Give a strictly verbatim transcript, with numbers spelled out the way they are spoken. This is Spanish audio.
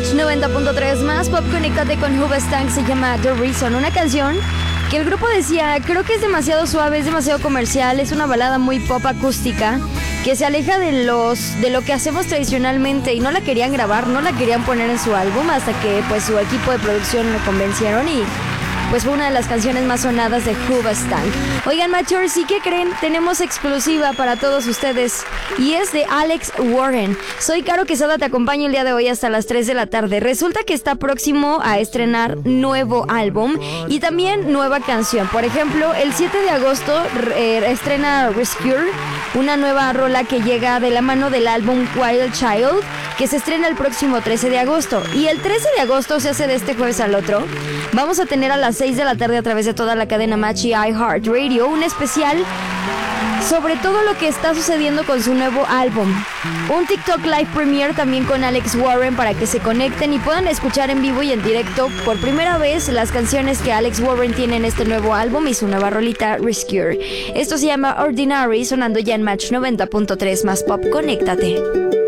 Match noventa punto tres más Pop, conéctate con Hoobastank, se llama The Reason, una canción que el grupo decía, creo que es demasiado suave, es demasiado comercial, es una balada muy pop acústica que se aleja de los de lo que hacemos tradicionalmente y no la querían grabar, no la querían poner en su álbum hasta que pues su equipo de producción lo convencieron y pues fue una de las canciones más sonadas de Hoobastank. Oigan, Machos, ¿sí qué creen? Tenemos exclusiva para todos ustedes y es de Alex Warren. Soy Caro Quesada, te acompaño el día de hoy hasta las tres de la tarde. Resulta que está próximo a estrenar nuevo álbum y también nueva canción. Por ejemplo, el siete de agosto eh, estrena Rescue, una nueva rola que llega de la mano del álbum Wild Child, que se estrena el próximo trece de agosto. Y el trece de agosto, se hace de este jueves al otro, vamos a tener a las seis de la tarde a través de toda la cadena Match y iHeartRadio un especial sobre todo lo que está sucediendo con su nuevo álbum. Un TikTok Live Premiere también con Alex Warren para que se conecten y puedan escuchar en vivo y en directo por primera vez las canciones que Alex Warren tiene en este nuevo álbum y su nueva rolita Rescue. Esto se llama Ordinary, sonando ya en Match noventa punto tres más Pop. Conéctate.